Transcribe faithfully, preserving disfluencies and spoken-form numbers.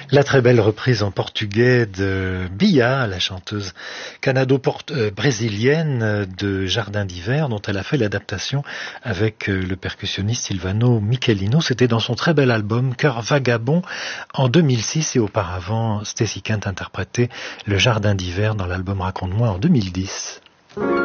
La très belle reprise en portugais de Bia, la chanteuse canado-brésilienne de Jardin d'hiver, dont elle a fait l'adaptation avec le percussionniste Silvano Michelino. C'était dans son très bel album Cœur Vagabond en deux mille six, et auparavant Stacy Kent interprétait le Jardin d'hiver dans l'album Raconte-moi en deux mille dix.